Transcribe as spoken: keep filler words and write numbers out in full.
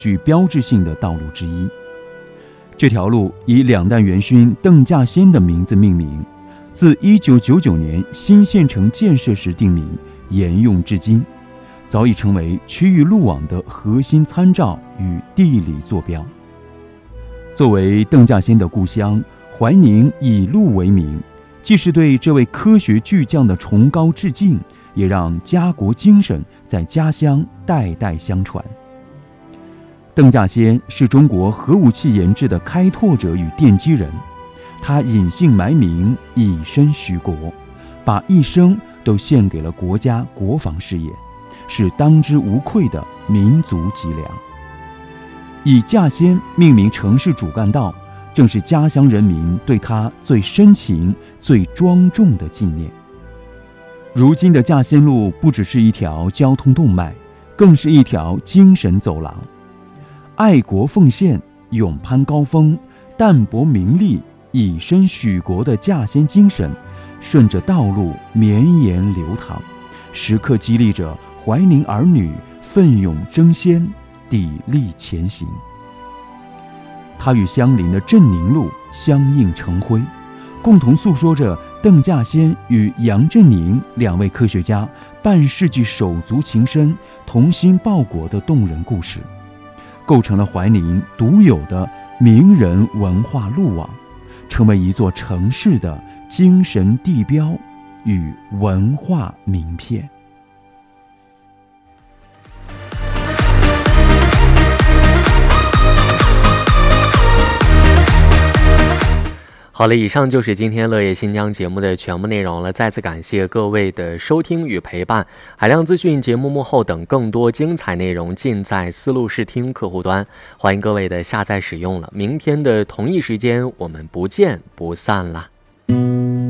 具标志性的道路之一。这条路以两弹元勋邓稼先的名字命名，自一九九九年新县城建设时定名，沿用至今，早已成为区域路网的核心参照与地理坐标。作为邓稼先的故乡，怀宁以路为名，既是对这位科学巨匠的崇高致敬，也让家国精神在家乡代代相传。邓稼先是中国核武器研制的开拓者与奠基人，他隐姓埋名，以身许国，把一生都献给了国家国防事业，是当之无愧的民族脊梁。以稼先命名城市主干道，正是家乡人民对他最深情、最庄重的纪念。如今的稼先路不只是一条交通动脉，更是一条精神走廊。爱国奉献、勇攀高峰、淡泊名利、以身许国的稼先精神，顺着道路绵延流淌，时刻激励着怀宁儿女奋勇争先，砥砺前行。他与相邻的镇宁路相映成辉，共同诉说着邓稼先与杨振宁两位科学家半世纪手足情深、同心报国的动人故事，构成了怀宁独有的名人文化路网，成为一座城市的精神地标与文化名片。 好了，以上就是今天乐业新疆节目的全部内容了。再次感谢各位的收听与陪伴。海量资讯、节目幕后等更多精彩内容尽在思路视听客户端，欢迎各位的下载使用了。明天的同一时间，我们不见不散了。